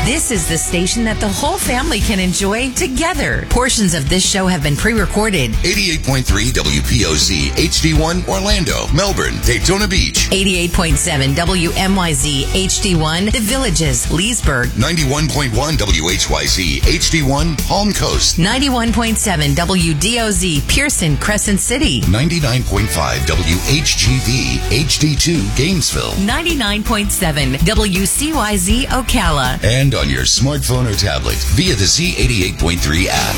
This is the station that the whole family can enjoy together. Portions of this show have been pre-recorded. 88.3 WPOZ HD1 Orlando, Melbourne, Daytona Beach. 88.7 WMYZ HD1 The Villages, Leesburg. 91.1 WHYZ HD1 Palm Coast. 91.7 WDOZ Pearson, Crescent City. 99.5 WHGV HD2 Gainesville. 99.7 WCYZ Ocala. And on your smartphone or tablet via the Z88.3 app.